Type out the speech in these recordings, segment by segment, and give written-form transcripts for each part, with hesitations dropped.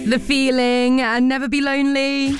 The Feeling and Never Be Lonely.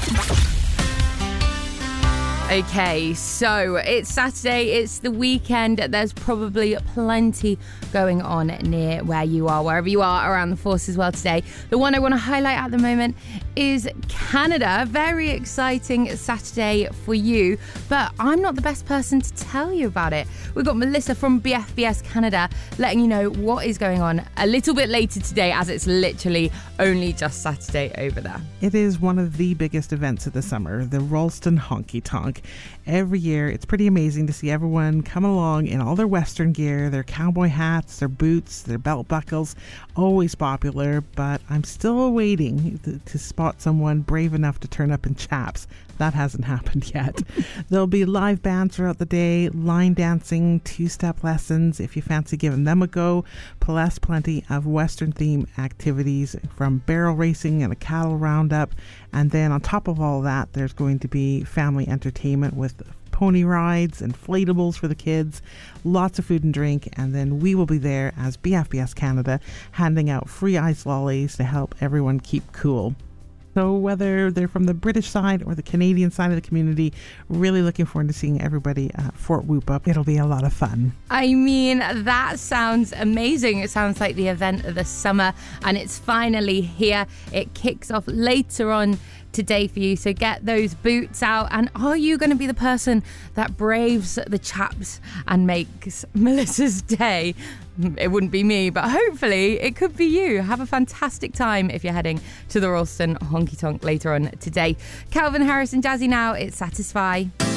Okay, so it's Saturday, it's the weekend. There's probably plenty going on near where you are, wherever you are around the Force as well today. The one I want to highlight at the moment is Canada. Very exciting Saturday for you, but I'm not the best person to tell you about it. We've got Melissa from BFBS Canada letting you know what is going on a little bit later today, as it's literally only just Saturday over there. It is one of the biggest events of the summer, the Rolleston Honky Tonk. Every year, it's pretty amazing to see everyone come along in all their Western gear, their cowboy hats, their boots, their belt buckles, always popular, but I'm still waiting to spot someone brave enough to turn up in chaps. That hasn't happened yet. There'll be live bands throughout the day, line dancing, two-step lessons if you fancy giving them a go, plus plenty of Western theme activities from barrel racing and a cattle roundup. And then on top of all that, there's going to be family entertainment with pony rides, inflatables for the kids, lots of food and drink, and then we will be there as BFBS Canada handing out free ice lollies to help everyone keep cool. So whether they're from the British side or the Canadian side of the community, really looking forward to seeing everybody at Fort Whoop-Up. It'll be a lot of fun. I mean, that sounds amazing. It sounds like the event of the summer, and it's finally here. It kicks off later on today for you, so get those boots out. And are you going to be the person that braves the chaps and makes Melissa's day? It wouldn't be me, but hopefully it could be you. Have a fantastic time if you're heading to the Rolleston Honky Tonk later on today. Calvin Harris and Jazzy now, it's Satisfy.